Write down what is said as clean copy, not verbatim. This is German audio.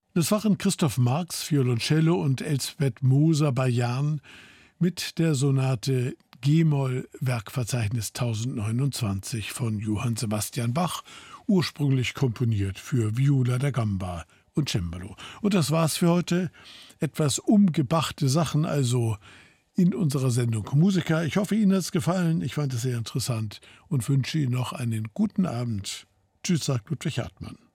Das waren Christoph Marx, Violoncello und Elsbeth Moser, Bayan mit der Sonate G-Moll, Werkverzeichnis 1029 von Johann Sebastian Bach, ursprünglich komponiert für Viola da Gamba und Cembalo. Und das war's für heute. Etwas umgebachte Sachen also in unserer Sendung Musica. Ich hoffe, Ihnen hat's gefallen. Ich fand es sehr interessant und wünsche Ihnen noch einen guten Abend. Tschüss, sagt Ludwig Hartmann.